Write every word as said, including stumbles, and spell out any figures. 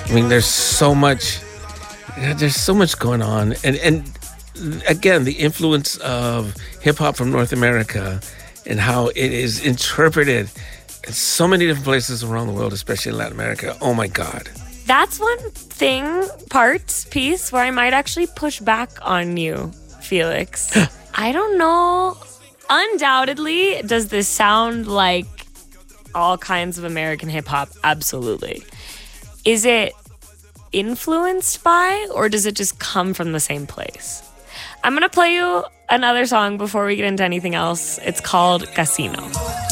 I mean, there's so much, there's so much going on. And, and again, the influence of hip hop from North America and how it is interpreted in so many different places around the world, especially in Latin America. Oh my God. That's one thing, part, piece, where I might actually push back on you, Felix. I don't know. Undoubtedly, does this sound like all kinds of American hip hop? Absolutely. Is it influenced by, or does it just come from the same place? I'm going to play you another song before we get into anything else. It's called Casino.